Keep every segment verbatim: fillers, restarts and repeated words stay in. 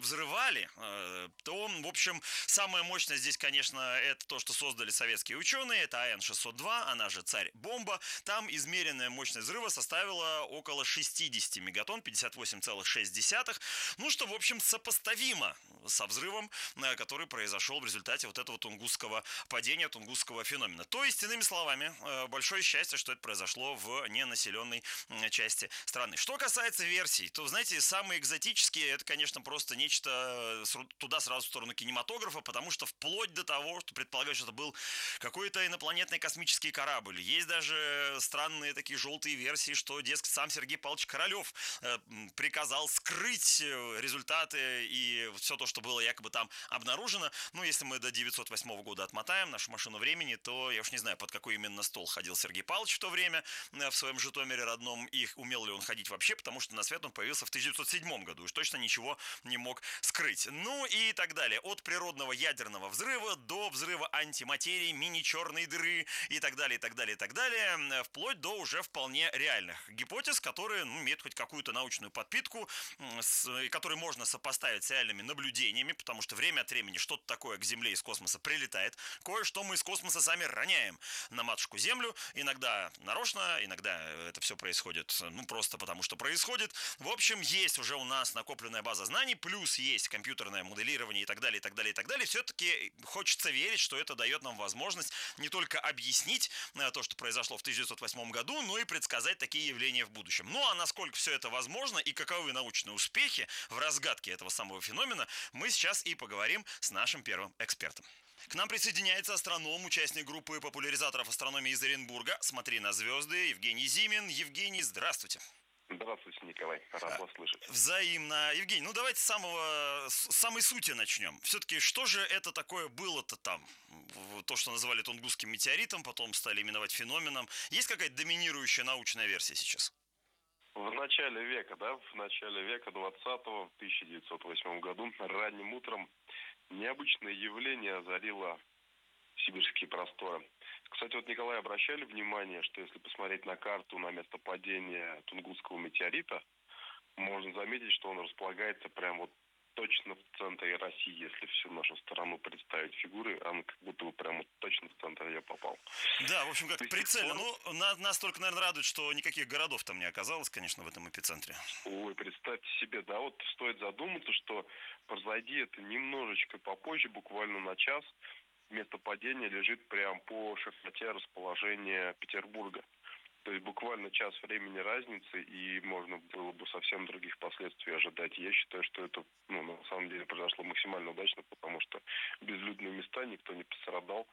взрывали, э, то, в общем, самое мощное здесь, конечно, это то, что создали советские ученые. Это А Н шестьсот два, она же «Царь-бомба». Там измеренная мощность взрыва составила около шестьдесят мегатонн, пятьдесят восемь целых шесть десятых. Ну, что, в общем, сопоставимо со взрывом, э, который произошел в результате вот этого тунгусского падения, тунгусского феномена. То есть, иными словами, э, большое счастье, что это произошло в ненаселенной м, части страны. Что касается версий, то, знаете, самые экзотические, это, конечно, просто нечто э, сру- туда сразу в сторону кинематографа, потому что вплоть до того, что предполагают, что это был какой-то инопланетный космический корабль. Есть даже странные такие желтые версии, что, дескать, сам Сергей Павлович Королев э, м, приказал скрыть э, результаты и все то, что было якобы там обнаружено. Ну, если мы до девятьсот восьмого года отмотаем нашу машину времени, то я уж не знаю, под какой именно стол ходил Сергей Павлович в то время э, в своем Житомире родном, и умел ли он ходить вообще, потому что на свет он появился в тысяча девятьсот седьмом году, и уж точно ничего не мог скрыть. Ну и так далее. От природного ядерного взрыва до взрыва антиматерии, мини-черной дыры и так далее, и так далее, и так далее, вплоть до уже вполне реальных гипотез, которые ну, имеют хоть какую-то научную подпитку, с, и которые можно сопоставить с реальными наблюдениями, потому что время от времени что-то такое к Земле из космоса прилетает. Кое-что мы из космоса сами роняем на матушку Землю, иногда нарочно, иногда это все происходит, ну, просто потому что происходит. В общем, есть уже у нас накопленная база знаний, плюс есть компьютерное моделирование и так далее, и так далее, и так далее. Все-таки хочется верить, что это дает нам возможность не только объяснить э, то, что произошло в тысяча девятьсот восьмом году, но и предсказать такие явления в будущем. Ну, а насколько все это возможно и каковы научные успехи в разгадке этого самого феномена, мы сейчас и поговорим с нашим первым экспертом. К нам присоединяется астроном, участник группы популяризаторов астрономии из Оренбурга. «Смотри на звезды», Евгений Зимин. Евгений, здравствуйте. Здравствуйте, Николай. Рад вас слышать. Взаимно. Евгений, ну давайте с самого, с самой сути начнем. Все-таки что же это такое было-то там? То, что называли тунгусским метеоритом, потом стали именовать феноменом. Есть какая-то доминирующая научная версия сейчас? В начале века, да, в начале века двадцатого, в тысяча девятьсот восьмом году, ранним утром необычное явление озарило сибирские просторы. Кстати, вот, Николай, обращали внимание, что если посмотреть на карту на место падения тунгусского метеорита, можно заметить, что он располагается прям вот точно в центре России. Если всю нашу страну представить фигуры, он как будто бы прям вот точно в центр ее попал. Да, в общем, как-то До сих прицельно. пор, Ну, на- нас только, наверное, радует, что никаких городов там не оказалось, конечно, в этом эпицентре. ой, представьте себе, да, вот стоит задуматься, что произойди это немножечко попозже, буквально на час, место падения лежит прямо по широте расположения Петербурга. То есть буквально час времени разницы, и можно было бы совсем других последствий ожидать. Я считаю, что это, ну, на самом деле произошло максимально удачно, потому что безлюдные места, никто не пострадал.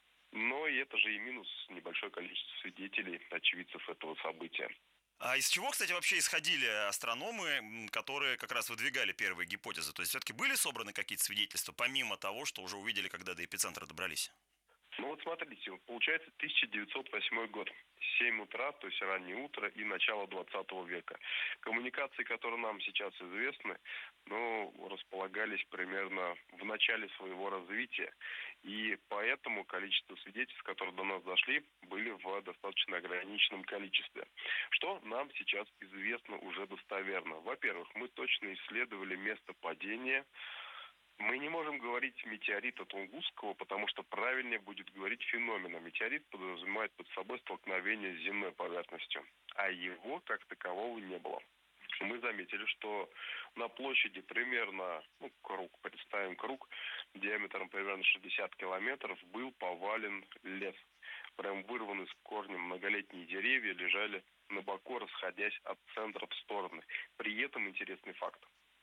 Но и это же и минус, небольшое количество свидетелей, очевидцев этого события. А из чего, кстати, вообще исходили астрономы, м, которые как раз выдвигали первые гипотезы? То есть все-таки были собраны какие-то свидетельства, помимо того, что уже увидели, когда до эпицентра добрались? Ну вот смотрите, получается тысяча девятьсот восьмой год, семь утра, то есть раннее утро и начало двадцатого века. Коммуникации, которые нам сейчас известны, ну, располагались примерно в начале своего развития. И поэтому количество свидетельств, которые до нас дошли, были в достаточно ограниченном количестве. Что нам сейчас известно уже достоверно? Во-первых, мы точно исследовали место падения. Мы не можем говорить метеорита Тунгусского, потому что правильнее будет говорить феномена. Метеорит подразумевает под собой столкновение с земной поверхностью, а его как такового не было. Мы заметили, что на площади примерно, ну, круг, представим круг, диаметром примерно шестьдесят километров, был повален лес. Прям вырваны с корнем многолетние деревья лежали на боку, расходясь от центра в стороны. При этом интересный факт.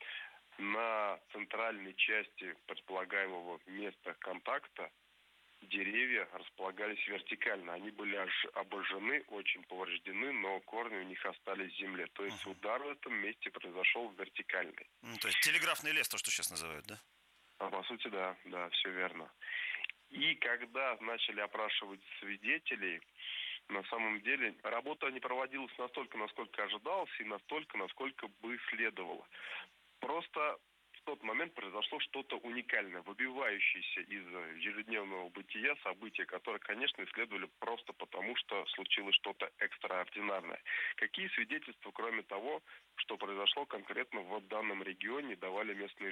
На центральной части предполагаемого места контакта деревья располагались вертикально. Они были аж обожжены, очень повреждены, но корни у них остались в земле. То есть Мгм. удар в этом месте произошел вертикальный. Ну, то есть телеграфный лес, то, что сейчас называют, да? А по сути, да, да, все верно. И когда начали опрашивать свидетелей, на самом деле работа не проводилась настолько, насколько ожидалось, и настолько, насколько бы следовало. Просто в тот момент произошло что-то уникальное, выбивающееся из ежедневного бытия, события, которые, конечно, исследовали просто потому, что случилось что-то экстраординарное. Какие свидетельства, кроме того, что произошло конкретно в данном регионе, давали местные